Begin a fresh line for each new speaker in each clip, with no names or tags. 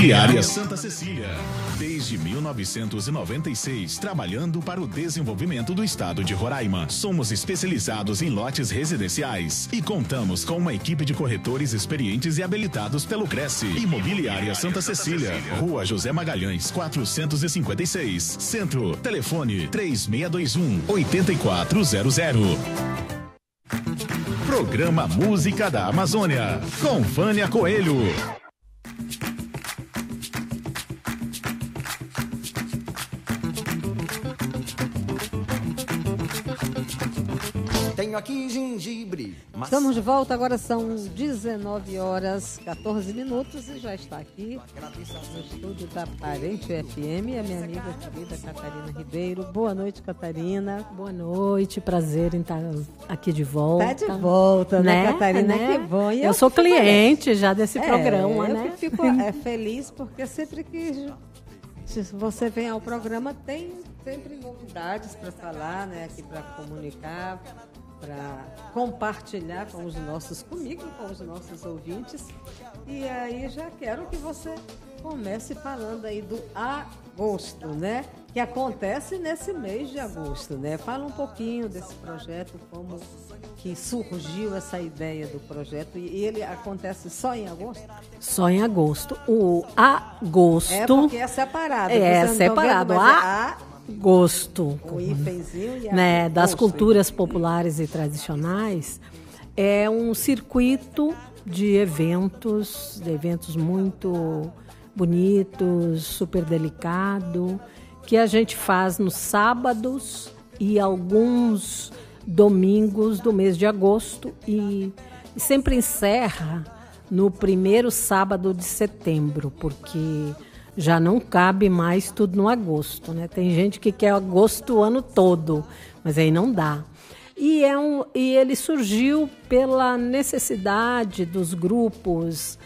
Imobiliária Santa Cecília. Desde 1996, trabalhando para o desenvolvimento do estado de Roraima. Somos especializados em lotes residenciais e contamos com uma equipe de corretores experientes e habilitados pelo Cresce. Imobiliária Santa Cecília, Rua José Magalhães, 456, Centro. Telefone 3621-8400. Programa Música da Amazônia, com Vânia Coelho.
Tenho aqui gengibre.
Estamos de volta, agora são 19 horas 14 minutos e já está aqui no estúdio da Parente FM a minha amiga querida Catarina Ribeiro. Boa noite, Catarina.
Boa noite, prazer em estar aqui de volta.
Está de volta, né, Catarina?
Né?
Que bom. E
eu sou cliente já desse programa, né?
Eu fico feliz porque sempre que você vem ao programa tem sempre novidades para falar, né? Aqui para comunicar, para compartilhar comigo e com os nossos ouvintes. E aí já quero que você comece falando aí do agosto, né? Que acontece nesse mês de agosto, né? Fala um pouquinho desse projeto, como que surgiu essa ideia do projeto. E ele acontece só em agosto?
Só em agosto. O agosto...
É porque é separado.
É separado. Agosto,
o hífenzinho e
né, das culturas populares e tradicionais, é um circuito de eventos muito bonitos, super delicado, que a gente faz nos sábados e alguns domingos do mês de agosto e sempre encerra no primeiro sábado de setembro, porque já não cabe mais tudo no agosto, né? Tem gente que quer agosto o ano todo, mas aí não dá. E ele surgiu pela necessidade dos grupos,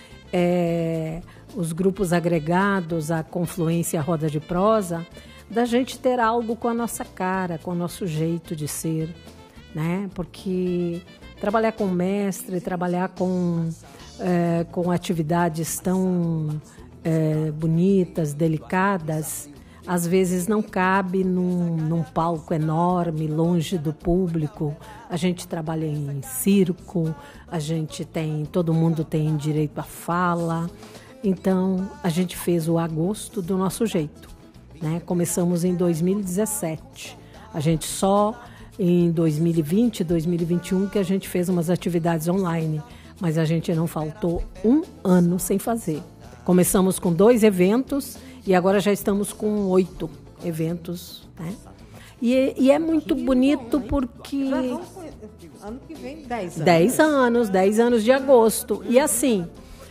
os grupos agregados à Confluência Roda de Prosa, da gente ter algo com a nossa cara, com o nosso jeito de ser, né? Porque trabalhar com mestre, trabalhar com atividades tão bonitas, delicadas, às vezes não cabe num palco enorme, longe do público. A gente trabalha em circo, todo mundo tem direito à fala. Então, a gente fez o agosto do nosso jeito, né? Começamos em 2017. A gente só em 2020, 2021 que a gente fez umas atividades online, mas a gente não faltou um ano sem fazer. Começamos com 2 eventos e agora já estamos com 8 eventos, né? E é muito bonito porque...
Já vamos, ano que vem, 10 anos.
10 anos de agosto. E assim,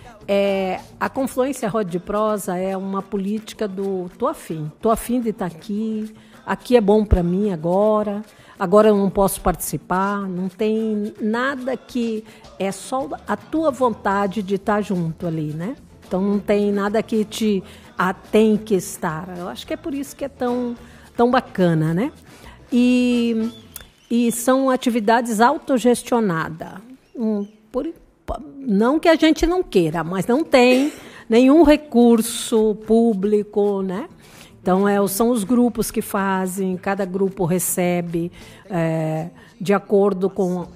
a Confluência Roda de Prosa é uma política do tô afim de estar aqui é bom para mim agora eu não posso participar, não tem nada que... É só a tua vontade de estar junto ali, né? Então não tem nada que tem que estar. Eu acho que é por isso que é tão bacana, né? E são atividades autogestionadas. Não que a gente não queira, mas não tem nenhum recurso público, né? Então são os grupos que fazem, cada grupo recebe de acordo com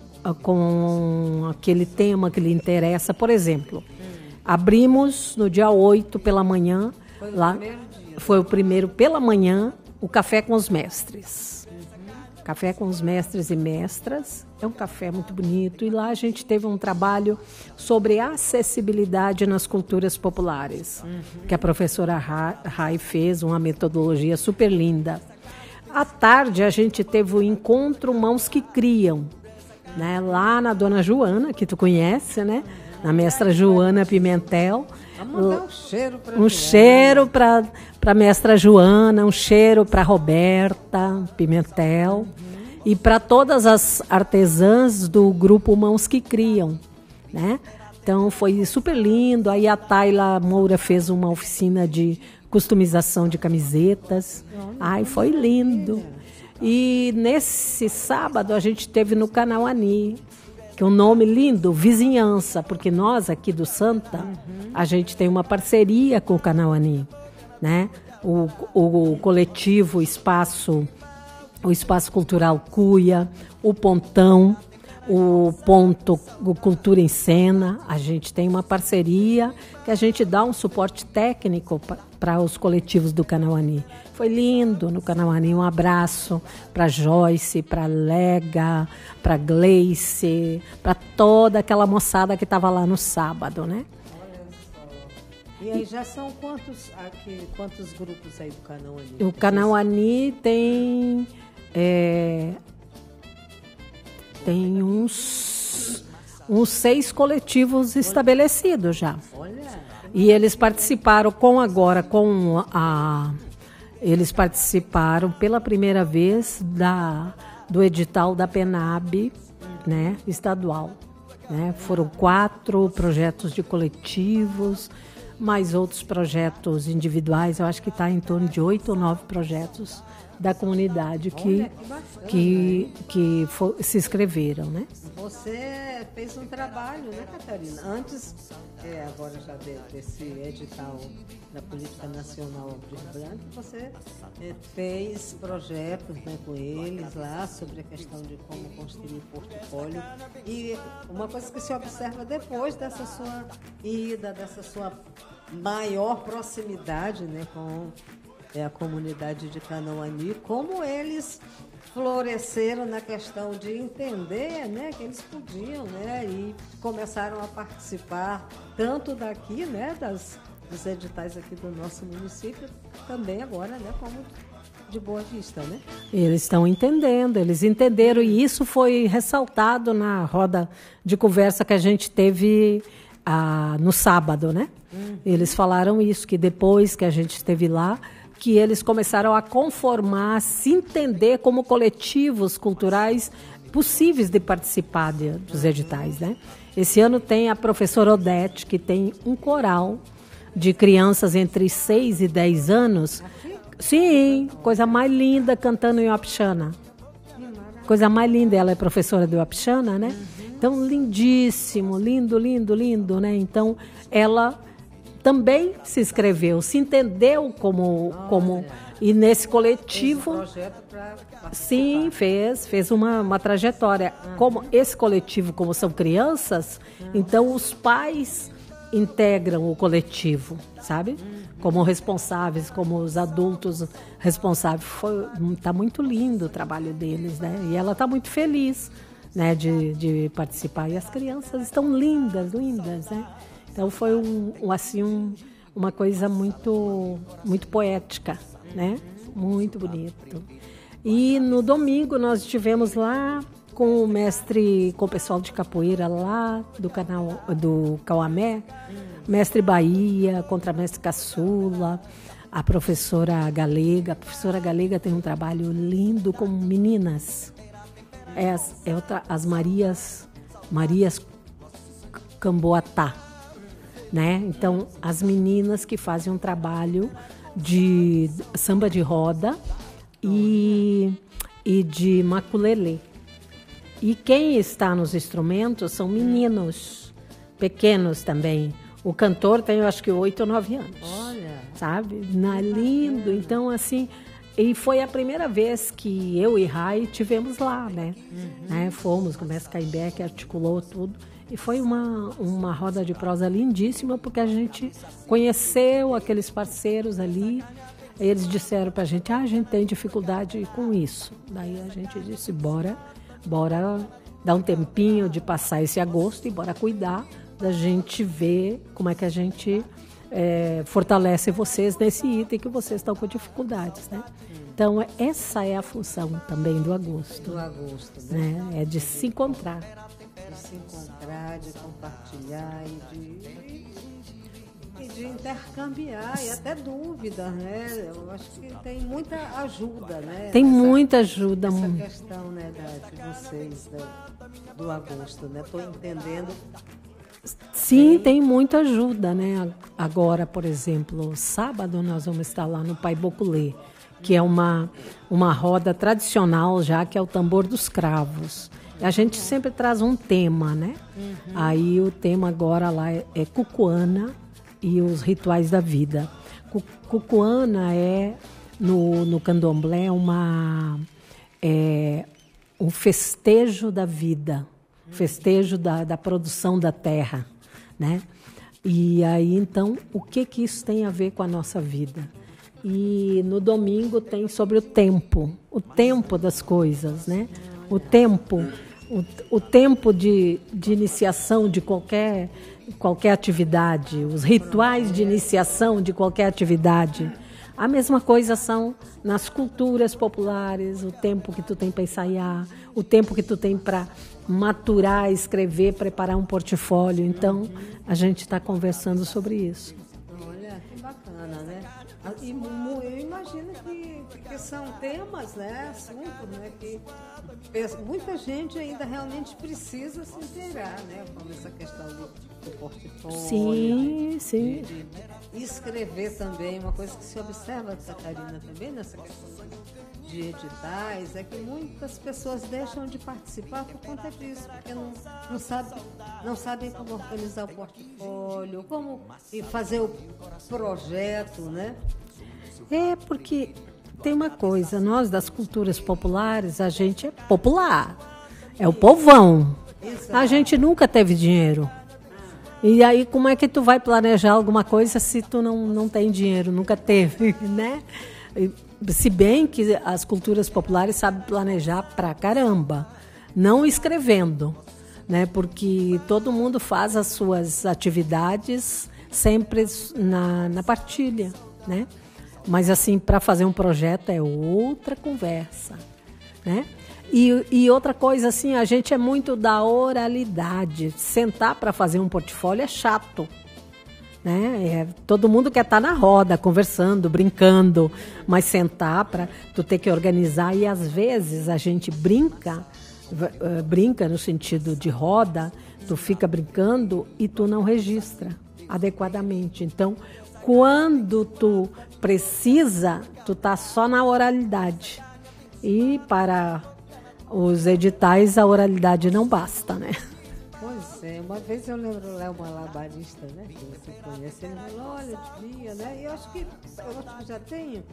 aquele tema que lhe interessa. Por exemplo, abrimos no dia 8 pela manhã, foi o primeiro pela manhã, o Café com os Mestres. Café com os Mestres e Mestras, é um café muito bonito, e lá a gente teve um trabalho sobre acessibilidade nas culturas populares, que a professora Rai fez, uma metodologia super linda. À tarde a gente teve o encontro Mãos que Criam, né? Lá na Dona Joana, que tu conhece, né? Na mestra Joana Pimentel.
Vamos dar
um cheiro para a mestra Joana, um cheiro para Roberta Pimentel e para todas as artesãs do grupo Mãos que Criam, né? Então foi super lindo. Aí a Tayla Moura fez uma oficina de customização de camisetas. Ai, foi lindo. E nesse sábado a gente teve no Canal Ani que é um nome lindo, Vizinhança, porque nós aqui do Santa, a gente tem uma parceria com o Kanauani, né? O coletivo o Espaço Cultural Cuia, o Pontão, o Ponto Cultura em Cena, a gente tem uma parceria que a gente dá um suporte técnico para os coletivos do Kanauani. Foi lindo no Kanauani, um abraço para Joyce, para Lega, para Gleice, para toda aquela moçada que estava lá no sábado, né?
E aí já são quantos grupos aí do Kanauani?
O Kanauani tem uns 6 coletivos estabelecidos já.
Olha.
E eles participaram eles participaram pela primeira vez do edital da PENAB, né, estadual. Né? Foram 4 projetos de coletivos, mais outros projetos individuais. Eu acho que está em torno de 8 ou 9 projetos da comunidade que se inscreveram, né?
Você fez um trabalho, né, Catarina? Antes, agora já desse edital da Política Nacional de Rio Branco, você fez projetos, né, com eles lá sobre a questão de como construir o portfólio. E uma coisa que se observa depois dessa sua ida, dessa sua maior proximidade, né, com a comunidade de Kanauani, como eles floresceram na questão de entender, né, que eles podiam, né, e começaram a participar tanto daqui, né, dos editais aqui do nosso município, também agora, né, como de Boa Vista, né?
Eles estão entendendo, eles entenderam, e isso foi ressaltado na roda de conversa que a gente teve no sábado, né? Eles falaram isso, que depois que a gente esteve lá, que eles começaram a conformar, se entender como coletivos culturais possíveis de participar dos editais, né? Esse ano tem a professora Odete, que tem um coral de crianças entre 6 e 10 anos. Sim, coisa mais linda, cantando em Uapixana. Coisa mais linda, ela é professora de Uapixana, né? Então, lindíssimo, lindo, lindo, lindo, né? Então, ela também se inscreveu, se entendeu como e nesse coletivo,
fez um projeto para
sim, fez uma trajetória. Como esse coletivo, como são crianças, então os pais integram o coletivo, sabe? Como responsáveis, como os adultos responsáveis. Tá muito lindo o trabalho deles, né? E ela tá muito feliz, né, de participar. E as crianças estão lindas, lindas, né? Então foi uma coisa muito, muito poética, né? Muito bonito. E no domingo nós estivemos lá com o pessoal de capoeira lá do Cauamé, mestre Bahia, contramestre Caçula, a professora Galega. A professora Galega tem um trabalho lindo com meninas. As Marias Camboatá. Né? Então, as meninas que fazem um trabalho de samba de roda e de maculelê. E quem está nos instrumentos são meninos pequenos também. O cantor tem, eu acho que 8 ou 9 anos.
Olha.
Sabe? Lindo. Então, assim, e foi a primeira vez que eu e Rai tivemos lá, né? Fomos com o mestre Caimbé, que articulou tudo. E foi uma roda de prosa lindíssima, porque a gente conheceu aqueles parceiros ali. Eles disseram pra gente, a gente tem dificuldade com isso. Daí a gente disse, bora dar um tempinho de passar esse agosto e bora cuidar da gente ver como é que a gente fortalece vocês nesse item que vocês estão com dificuldades, né? Então, essa é a função também do agosto.
Do agosto, né?
É de se encontrar.
De se encontrar, de compartilhar e de intercambiar e até dúvidas, né? Eu acho que tem muita ajuda, né?
Tem muita ajuda.
Essa questão, né, de vocês, do agosto, né? Estou entendendo.
Sim, tem muita ajuda, né? Agora, por exemplo, sábado nós vamos estar lá no Pai Boculê, que é uma roda tradicional já, que é o tambor dos cravos. A gente sempre traz um tema, né? Aí o tema agora lá é Cucuana e os rituais da vida. Cucuana é, no candomblé, um festejo da vida, festejo da produção da terra, né? E aí, então, o que isso tem a ver com a nossa vida? E no domingo tem sobre o tempo das coisas, né? O tempo de iniciação de qualquer atividade, os rituais de iniciação de qualquer atividade. A mesma coisa são nas culturas populares, o tempo que tu tem para ensaiar, o tempo que tu tem para maturar, escrever, preparar um portfólio. Então, a gente está conversando sobre isso.
Olha, que bacana, né? E eu imagino que são temas, né, assuntos, né, que muita gente ainda realmente precisa se inteirar, né, como essa questão do portfólio.
Sim, sim.
De escrever também, uma coisa que se observa, Catarina, também nessa questão de editais, é que muitas pessoas deixam de participar por conta disso, porque não sabem como organizar o portfólio, como fazer o projeto, né?
É porque tem uma coisa, nós das culturas populares, a gente é popular, é o povão. Exato. A gente nunca teve dinheiro. E aí como é que tu vai planejar alguma coisa se tu não tem dinheiro, nunca teve, né? Se bem que as culturas populares sabem planejar pra caramba, não escrevendo, né? Porque todo mundo faz as suas atividades sempre na partilha, né? Mas assim, para fazer um projeto é outra conversa, né? E outra coisa, assim, a gente é muito da oralidade. Sentar para fazer um portfólio é chato, né? Todo mundo quer estar na roda, conversando, brincando, mas sentar para tu ter que organizar. E às vezes a gente brinca no sentido de roda, tu fica brincando e tu não registra adequadamente. Então, quando tu precisa, tu tá só na oralidade. E para os editais, a oralidade não basta, né?
Pois é, uma vez eu lembro o Léo Malabarista, né, que você conhece, ele falou, olha, devia, né, e eu acho que já tem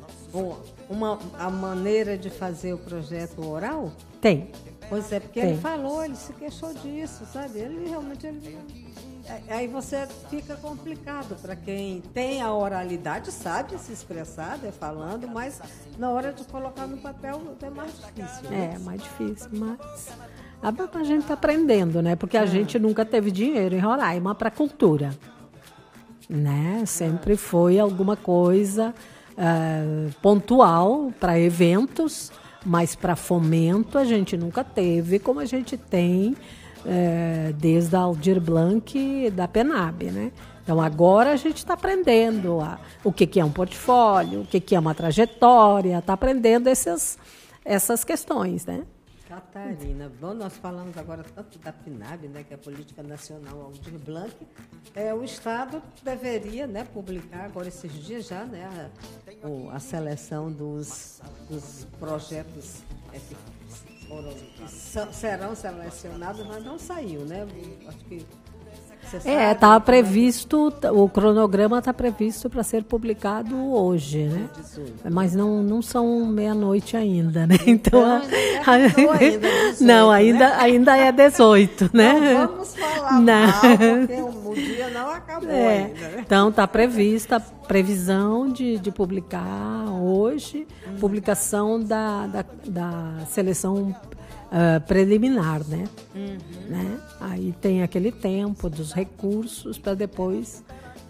a maneira de fazer o projeto oral?
Tem.
Pois é, porque ele falou, ele se queixou disso, sabe, aí você fica complicado para quem tem a oralidade, sabe se expressar, né, falando, mas na hora de colocar no papel é mais difícil. Né?
É mais difícil, mas a gente está aprendendo, né? Porque a gente nunca teve dinheiro em Roraima para cultura, né? Sempre foi alguma coisa pontual para eventos, mas para fomento a gente nunca teve, como a gente tem desde a Aldir Blanc da PENAB, né? Então agora a gente está aprendendo o que é um portfólio, o que é uma trajetória, está aprendendo essas questões, né?
Catarina, bom, nós falamos agora tanto da PNAB, né, que é a Política Nacional Aldir Blanc. O Estado deveria, né, publicar agora esses dias já, né, a seleção dos projetos que serão selecionados, mas não saiu, né? Acho que
estava previsto, o cronograma está previsto para ser publicado hoje, né? Mas não são meia-noite ainda, né? Então ainda é 18, né?
Não vamos falar mal, porque o dia não acabou ainda. Né?
Então está prevista a previsão de publicar hoje, publicação da seleção preliminar, né? Né? Aí tem aquele tempo dos recursos para depois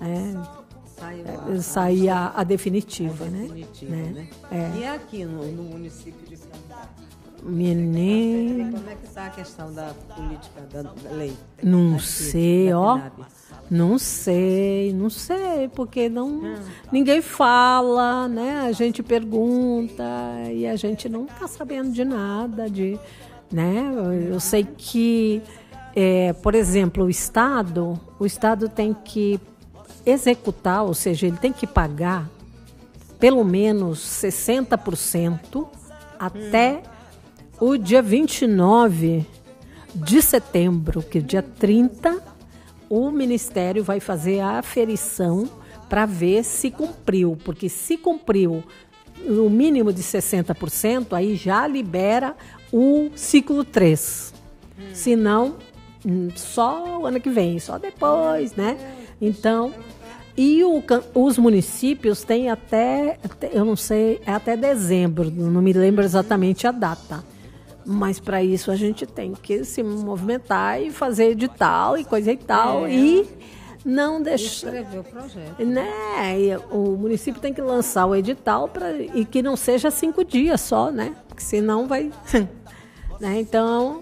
sair a definitiva, né?
E aqui no município de Cambá?
Menino.
Como é que está a questão da política da lei?
Não sei, ó. Não sei, porque ninguém fala, né? A gente pergunta e a gente não está sabendo de nada, né? Eu sei que, por exemplo, o Estado tem que executar, ou seja, ele tem que pagar pelo menos 60% até o dia 29 de setembro, que dia 30, o Ministério vai fazer a aferição para ver se cumpriu, porque se cumpriu no mínimo de 60%, aí já libera o ciclo 3. Se não, só o ano que vem, só depois, né? Então, e os municípios têm até, eu não sei, é até dezembro, não me lembro exatamente a data. Mas para isso a gente tem que se movimentar e fazer edital e coisa e tal. E não deixar.
Escrever o projeto.
Né? E o município tem que lançar o edital e que não seja 5 dias só, né? Porque senão vai. Né? Então,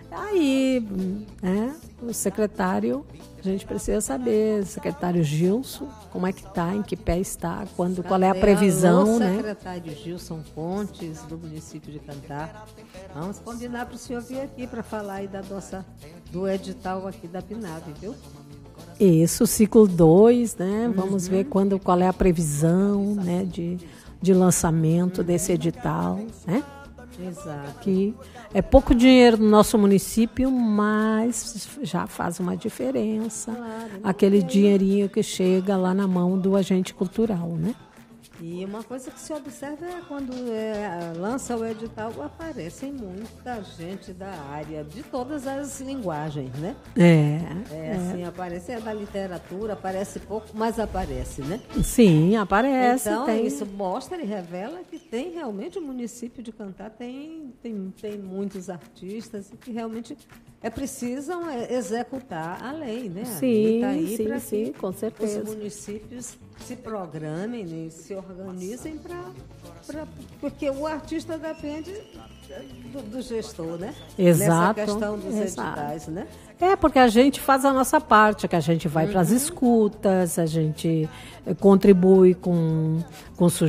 aí, né? O secretário, a gente precisa saber, secretário Gilson, como é que está, em que pé está, qual é a previsão, né?
Secretário Gilson Pontes, do município de Cantar. Vamos combinar para o senhor vir aqui para falar aí do edital aqui da PNAB, viu?
Isso, ciclo 2, né? Vamos ver qual é a previsão, né, de lançamento desse edital, né?
Exato.
Que é pouco dinheiro no nosso município, mas já faz uma diferença.
Claro,
aquele dinheirinho que chega lá na mão do agente cultural, né?
E uma coisa que se observa é quando lança o edital, aparecem muita gente da área, de todas as linguagens, né? Assim, aparece da literatura, aparece pouco, mas aparece, né?
Sim, aparece.
Então, isso mostra e revela que tem realmente o município de Cantar, tem muitos artistas e que realmente precisam executar a lei, né?
Sim, com certeza.
Os municípios se programem, né, se organizem porque o artista depende do gestor, né?
Exato.
Nessa questão dos editais, né?
Porque a gente faz a nossa parte, que a gente vai para as escutas, a gente contribui com